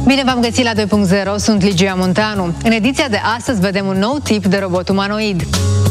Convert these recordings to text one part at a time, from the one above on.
Bine v-am găsit la 2.0, sunt Ligia Munteanu. În ediția de astăzi vedem un nou tip de robot umanoid.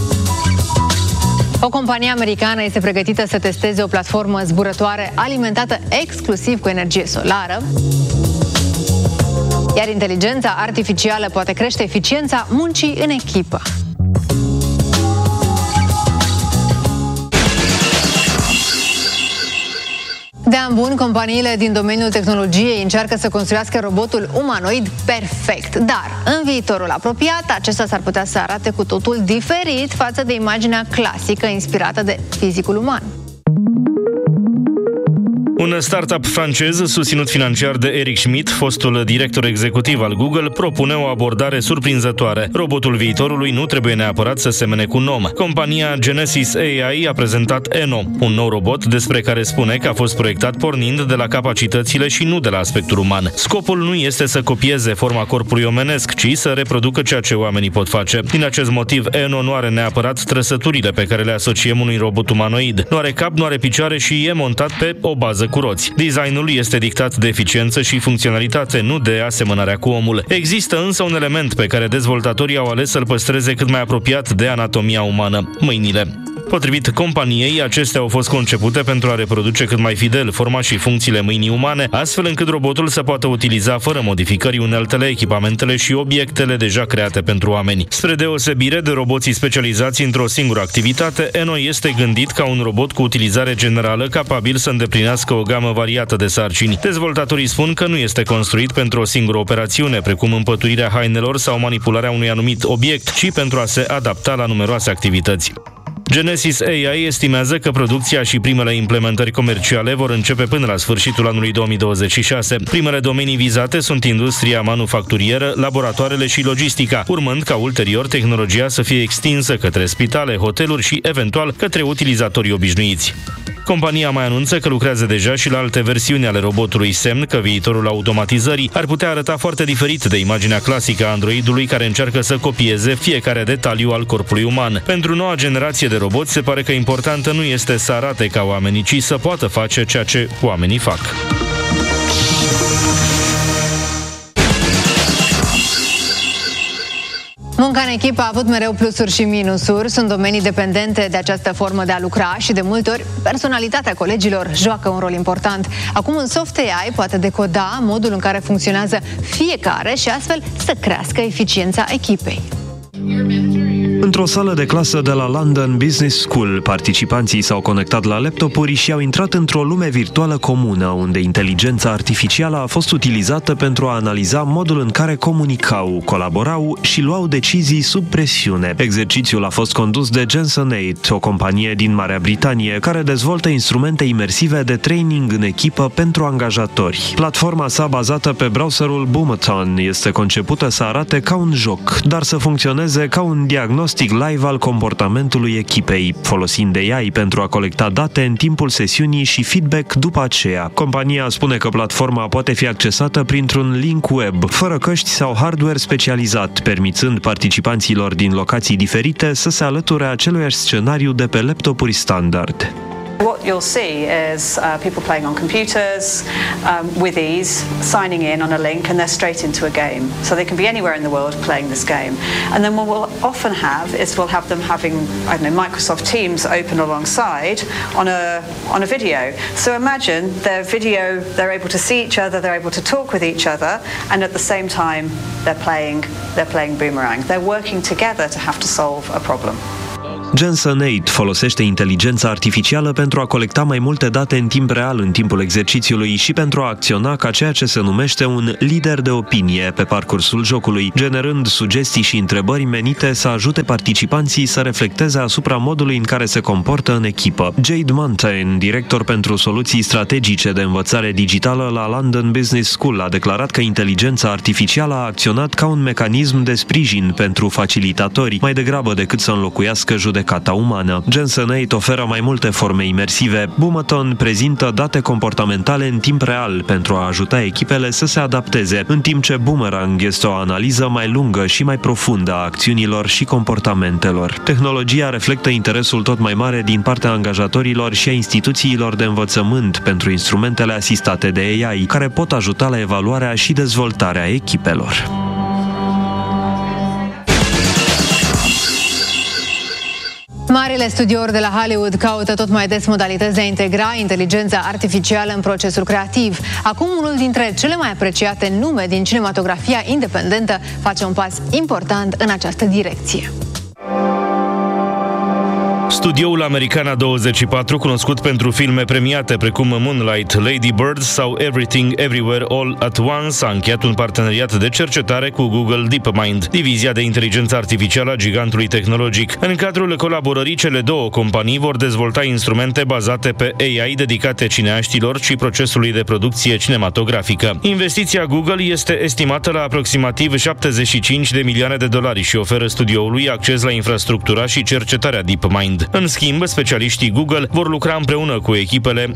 O companie americană este pregătită să testeze o platformă zburătoare alimentată exclusiv cu energie solară. Iar inteligența artificială poate crește eficiența muncii în echipă. De ani buni, companiile din domeniul tehnologiei încearcă să construiască robotul umanoid perfect. Dar, în viitorul apropiat, acesta s-ar putea să arate cu totul diferit față de imaginea clasică inspirată de fizicul uman. Un startup francez susținut financiar de Eric Schmidt, fostul director executiv al Google, propune o abordare surprinzătoare. Robotul viitorului nu trebuie neapărat să semene cu un om. Compania Genesis AI a prezentat Eno, un nou robot despre care spune că a fost proiectat pornind de la capacitățile și nu de la aspectul uman. Scopul nu este să copieze forma corpului omenesc, ci să reproducă ceea ce oamenii pot face. Din acest motiv, Eno nu are neapărat trăsăturile pe care le asociem unui robot umanoid. Nu are cap, nu are picioare și e montat pe o bază cu roți. Designul este dictat de eficiență și funcționalitate, nu de asemănarea cu omul. Există însă un element pe care dezvoltatorii au ales să-l păstreze cât mai apropiat de anatomia umană: mâinile. Potrivit companiei, acestea au fost concepute pentru a reproduce cât mai fidel forma și funcțiile mâinii umane, astfel încât robotul să poată utiliza fără modificări uneltele, echipamentele și obiectele deja create pentru oameni. Spre deosebire de roboții specializați într-o singură activitate, Eno este gândit ca un robot cu utilizare generală, capabil să îndeplinească o gamă variată de sarcini. Dezvoltatorii spun că nu este construit pentru o singură operațiune, precum împăturirea hainelor sau manipularea unui anumit obiect, ci pentru a se adapta la numeroase activități. Genesis AI estimează că producția și primele implementări comerciale vor începe până la sfârșitul anului 2026. Primele domenii vizate sunt industria manufacturieră, laboratoarele și logistica, urmând ca ulterior tehnologia să fie extinsă către spitale, hoteluri și eventual către utilizatorii obișnuiți. Compania mai anunță că lucrează deja și la alte versiuni ale robotului, semn că viitorul automatizării ar putea arăta foarte diferit de imaginea clasică a androidului care încearcă să copieze fiecare detaliu al corpului uman. Pentru noua generație de roboți se pare că importantă nu este să arate ca oamenii, ci să poată face ceea ce oamenii fac. Munca în echipă a avut mereu plusuri și minusuri, sunt domenii dependente de această formă de a lucra și de multe ori personalitatea colegilor joacă un rol important. Acum un soft AI poate decoda modul în care funcționează fiecare și astfel să crească eficiența echipei. Într-o sală de clasă de la London Business School, participanții s-au conectat la laptopuri și au intrat într-o lume virtuală comună, unde inteligența artificială a fost utilizată pentru a analiza modul în care comunicau, colaborau și luau decizii sub presiune. Exercițiul a fost condus de Jensen 8, o companie din Marea Britanie, care dezvoltă instrumente imersive de training în echipă pentru angajatori. Platforma sa, bazată pe browserul Boomton, este concepută să arate ca un joc, dar să funcționeze ca un diagnostic live al comportamentului echipei, folosind AI pentru a colecta date în timpul sesiunii și feedback după aceea. Compania spune că platforma poate fi accesată printr-un link web, fără căști sau hardware specializat, permițând participanților din locații diferite să se alăture aceluiași scenariu de pe laptopuri standard. What you'll see is people playing on computers with ease, signing in on a link, and they're straight into a game. So they can be anywhere in the world playing this game. And then what we'll often have is we'll have them having, I don't know, Microsoft Teams open alongside on a video. So imagine their video, they're able to see each other, they're able to talk with each other, and at the same time they're playing Boomerang. They're working together to have to solve a problem. Jensen 8 folosește inteligența artificială pentru a colecta mai multe date în timp real în timpul exercițiului și pentru a acționa ca ceea ce se numește un lider de opinie pe parcursul jocului, generând sugestii și întrebări menite să ajute participanții să reflecteze asupra modului în care se comportă în echipă. Jade Mountain, director pentru soluții strategice de învățare digitală la London Business School, a declarat că inteligența artificială a acționat ca un mecanism de sprijin pentru facilitatori, mai degrabă decât să înlocuiască judecătorii. judecata umană. Jensen 8 oferă mai multe forme imersive. Boomathon prezintă date comportamentale în timp real pentru a ajuta echipele să se adapteze, în timp ce Boomerang este o analiză mai lungă și mai profundă a acțiunilor și comportamentelor. Tehnologia reflectă interesul tot mai mare din partea angajatorilor și a instituțiilor de învățământ pentru instrumentele asistate de AI, care pot ajuta la evaluarea și dezvoltarea echipelor. Marile studiouri de la Hollywood caută tot mai des modalități de a integra inteligența artificială în procesul creativ. Acum, unul dintre cele mai apreciate nume din cinematografia independentă face un pas important în această direcție. Studioul american A24, cunoscut pentru filme premiate precum Moonlight, Lady Bird sau Everything Everywhere All at Once, a încheiat un parteneriat de cercetare cu Google DeepMind, divizia de inteligență artificială a gigantului tehnologic. În cadrul colaborării, cele două companii vor dezvolta instrumente bazate pe AI dedicate cineaștilor și procesului de producție cinematografică. Investiția Google este estimată la aproximativ $75 de milioane și oferă studioului acces la infrastructura și cercetarea DeepMind. În schimb, specialiștii Google vor lucra împreună cu echipele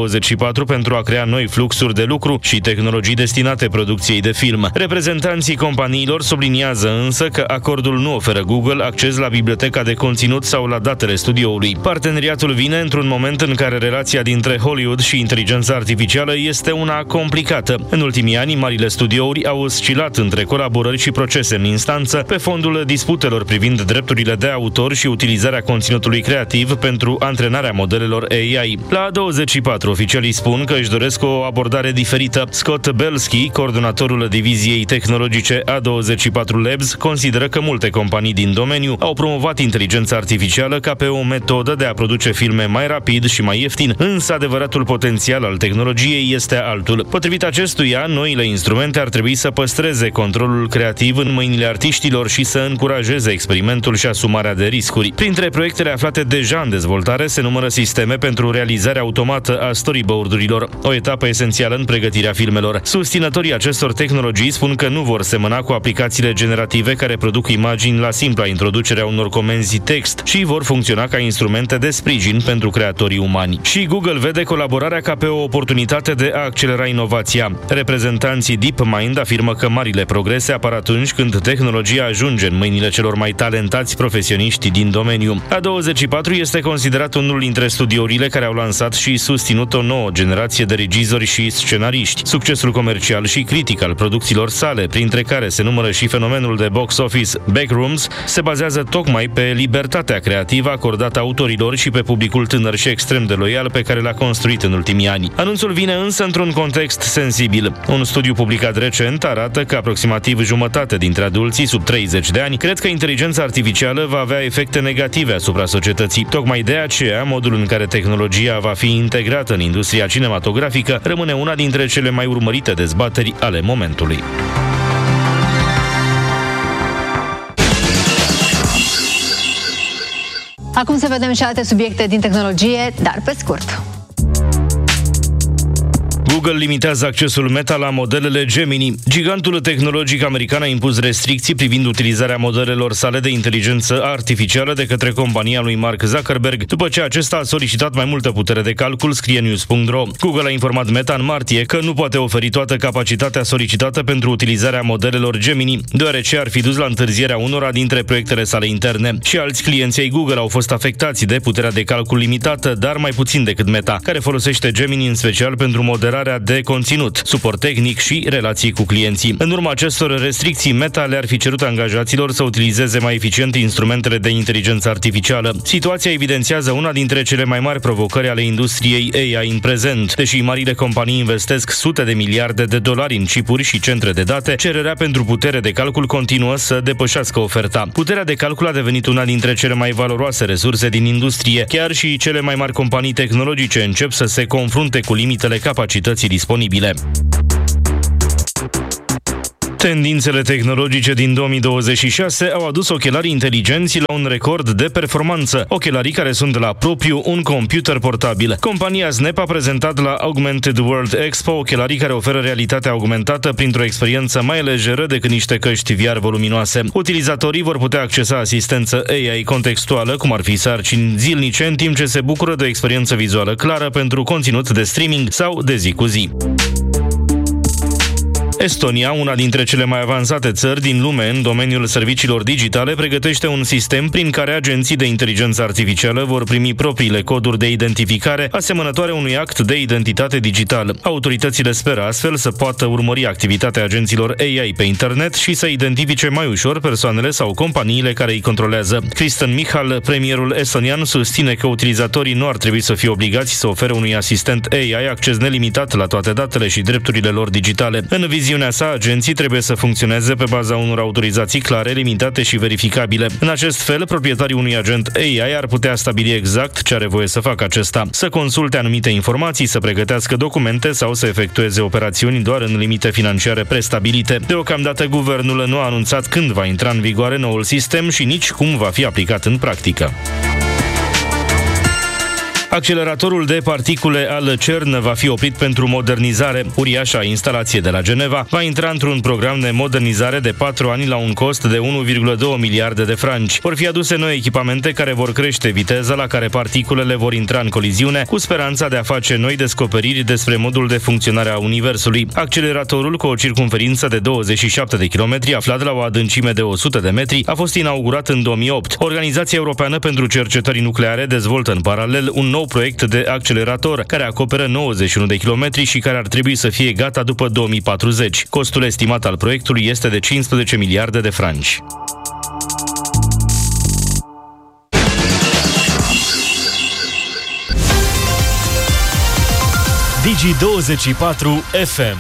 A24 pentru a crea noi fluxuri de lucru și tehnologii destinate producției de film. Reprezentanții companiilor subliniază însă că acordul nu oferă Google acces la biblioteca de conținut sau la datele studioului. Parteneriatul vine într-un moment în care relația dintre Hollywood și inteligența artificială este una complicată. În ultimii ani, marile studiouri au oscilat între colaborări și procese în instanță pe fondul disputelor privind drepturile de autor și utilizarea conținutului creativ pentru antrenarea modelelor AI. La A24, oficialii spun că își doresc o abordare diferită. Scott Belsky, coordonatorul diviziei tehnologice A24 Labs, consideră că multe companii din domeniu au promovat inteligența artificială ca pe o metodă de a produce filme mai rapid și mai ieftin, însă adevăratul potențial al tehnologiei este altul. Potrivit acestuia, noile instrumente ar trebui să păstreze controlul creativ în mâinile artiștilor și să încurajeze experimentul și asumarea de riscuri. Printre proiectele aflate deja în dezvoltare se numără sisteme pentru realizarea automată a storyboard-urilor, o etapă esențială în pregătirea filmelor. Susținătorii acestor tehnologii spun că nu vor semăna cu aplicațiile generative care produc imagini la simpla introducere a unor comenzi text și vor funcționa ca instrumente de sprijin pentru creatorii umani. Și Google vede colaborarea ca pe o oportunitate de a accelera inovația. Reprezentanții DeepMind afirmă că marile progrese apar atunci când tehnologia ajunge în mâinile celor mai talentați profesioniști din domeniu. A24 este considerat unul dintre studiourile care au lansat și susținut o nouă generație de regizori și scenariști. Succesul comercial și critic al producțiilor sale, printre care se numără și fenomenul de box office Backrooms, se bazează tocmai pe libertatea creativă acordată autorilor și pe publicul tânăr și extrem de loial pe care l-a construit în ultimii ani. Anunțul vine însă într-un context sensibil. Un studiu publicat recent arată că aproximativ jumătate dintre adulții sub 30 de ani cred că inteligența artificială va avea efecte negative asupra societății. Tocmai de aceea, modul în care tehnologia va fi integrată în industria cinematografică rămâne una dintre cele mai urmărite dezbateri ale momentului. Acum să vedem și alte subiecte din tehnologie, dar pe scurt. Google limitează accesul Meta la modelele Gemini. Gigantul tehnologic american a impus restricții privind utilizarea modelelor sale de inteligență artificială de către compania lui Mark Zuckerberg, după ce acesta a solicitat mai multă putere de calcul, scrie News.ro. Google a informat Meta în martie că nu poate oferi toată capacitatea solicitată pentru utilizarea modelelor Gemini, deoarece ar fi dus la întârzierea unora dintre proiectele sale interne. Și alți clienți ai Google au fost afectați de puterea de calcul limitată, dar mai puțin decât Meta, care folosește Gemini în special pentru moderarea de conținut, suport tehnic și relații cu clienții. În urma acestor restricții, Meta le-ar fi cerut angajaților să utilizeze mai eficient instrumentele de inteligență artificială. Situația evidențiază una dintre cele mai mari provocări ale industriei AI în prezent. Deși marile companii investesc sute de miliarde de dolari în chipuri și centre de date, cererea pentru putere de calcul continuă să depășească oferta. Puterea de calcul a devenit una dintre cele mai valoroase resurse din industrie. Chiar și cele mai mari companii tehnologice încep să se confrunte cu limitele capacității disponibile. Tendințele tehnologice din 2026 au adus ochelarii inteligenți la un record de performanță. Ochelarii care sunt la propriu un computer portabil. Compania Snap a prezentat la Augmented World Expo ochelarii care oferă realitatea augmentată printr-o experiență mai lejeră decât niște căști VR voluminoase. Utilizatorii vor putea accesa asistență AI contextuală, cum ar fi sarcini zilnice, în timp ce se bucură de o experiență vizuală clară pentru conținut de streaming sau de zi cu zi. Estonia, una dintre cele mai avansate țări din lume în domeniul serviciilor digitale, pregătește un sistem prin care agenții de inteligență artificială vor primi propriile coduri de identificare asemănătoare unui act de identitate digital. Autoritățile speră astfel să poată urmări activitatea agenților AI pe internet și să identifice mai ușor persoanele sau companiile care îi controlează. Kristen Michal, premierul estonian, susține că utilizatorii nu ar trebui să fie obligați să ofere unui asistent AI acces nelimitat la toate datele și drepturile lor digitale. În viziunea sa, agenții trebuie să funcționeze pe baza unor autorizații clare, limitate și verificabile. În acest fel, proprietarii unui agent AI ar putea stabili exact ce are voie să facă acesta, să consulte anumite informații, să pregătească documente sau să efectueze operațiuni doar în limite financiare prestabilite. Deocamdată, guvernul nu a anunțat când va intra în vigoare noul sistem și nici cum va fi aplicat în practică. Acceleratorul de particule al CERN va fi oprit pentru modernizare. Uriașa instalație de la Geneva va intra într-un program de modernizare de 4 ani la un cost de 1,2 miliarde de franci. Vor fi aduse noi echipamente care vor crește viteza la care particulele vor intra în coliziune, cu speranța de a face noi descoperiri despre modul de funcționare a Universului. Acceleratorul, cu o circumferință de 27 de kilometri, aflat la o adâncime de 100 de metri, a fost inaugurat în 2008. Organizația Europeană pentru Cercetări Nucleare dezvoltă în paralel un nou proiect de accelerator care acoperă 91 de kilometri și care ar trebui să fie gata după 2040. Costul estimat al proiectului este de 15 miliarde de franci. Digi24 FM.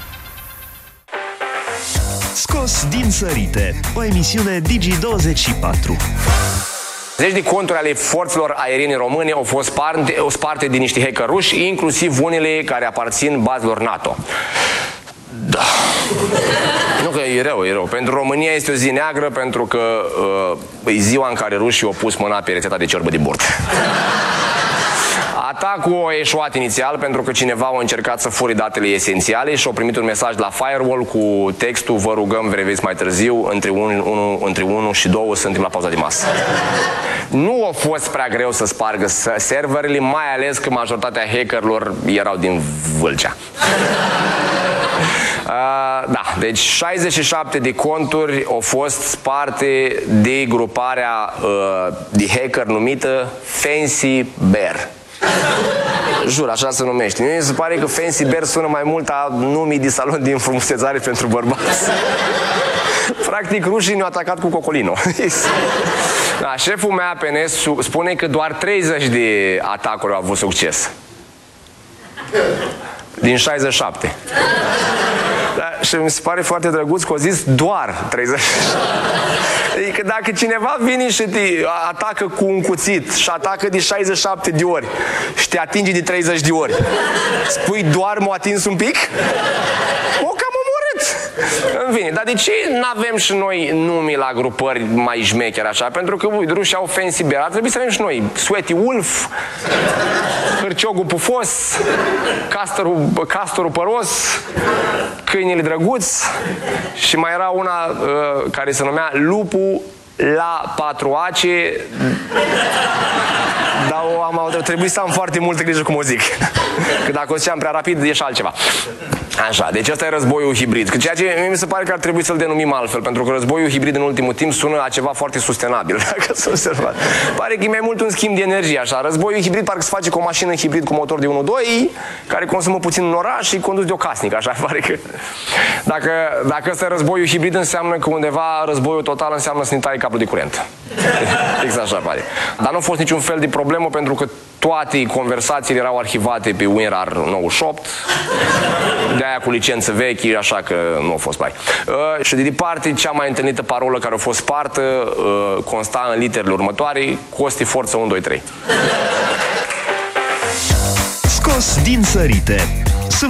Scos din sărite, o emisiune Digi24. Zeci de conturi ale forțelor aeriene române au fost sparte de niște hacker ruși, inclusiv unele care aparțin bazelor NATO. Da. Nu că e rău. Pentru România este o zi neagră, pentru că e ziua în care rușii au pus mâna pe rețeta de ciorbă din burtă. Atacul a eșuat inițial pentru că cineva a încercat să fure datele esențiale și a primit un mesaj la firewall cu textul: vă rugăm, vă reveți mai târziu, între 1 și 2 suntem la pauza de masă. Nu a fost prea greu să spargă serverele, mai ales că majoritatea hackerilor erau din Vâlcea. Da, deci 67 de conturi au fost sparte de gruparea de hacker numită Fancy Bear. Jur, așa se numește. Mie mi se pare că Fancy Bear sună mai mult a numii de salon de înfrumusețare pentru bărbați. Practic, rușii ne-au atacat cu Cocolino. Da, șeful meu APNS spune că doar 30 de atacuri au avut succes. Din 67. Da, și mi se pare foarte drăguț că au zis doar 30. Adică dacă cineva vine și te atacă cu un cuțit și atacă de 67 de ori și te atinge de 30 de ori, spui doar m-a atins un pic? O cam omorât! În fine, dar de ce n-avem și noi nume la grupări mai șmechere așa? Pentru că, uite, rușii au Fancy Bear, ar trebui să avem și noi Sweaty Wolf, Hârciogul Pufos, Castorul Păros, Câinele Drăguț și mai era una care se numea Lupul la 4 ace. Dar trebuie să am foarte multă grijă cum o zic. Că dacă o ziceam prea rapid, e și altceva. Așa, deci ăsta e războiul hibrid. Că ceea ce mi se pare că ar trebui să-l denumim altfel, pentru că războiul hibrid în ultimul timp sună a ceva foarte sustenabil. Dacă s-a observat. Pare că e mai mult un schimb de energie, așa. Războiul hibrid parcă se face cu o mașină hibrid cu motor de 1.2, care consumă puțin în oraș și condus de o casnică, așa pare că. Dacă ăsta e războiul hibrid, înseamnă că undeva războiul total înseamnă să ne tai cablul de curent. Exact așa pare. Dar nu a fost niciun fel de problemă, pentru că toate conversațiile erau arhivate pe WinRAR 98, de aia cu licență vechi, așa că nu a fost bai. Și de departe, cea mai întâlnită parolă care a fost spartă consta în literele următoare: Costi Forță 1, 2, 3. Scos din sărite,